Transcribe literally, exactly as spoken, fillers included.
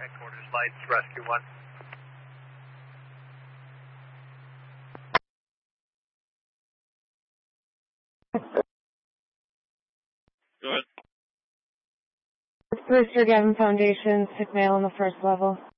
Headquarters Lights, Rescue one. Brewster Gavin Foundation, sick male on the first level.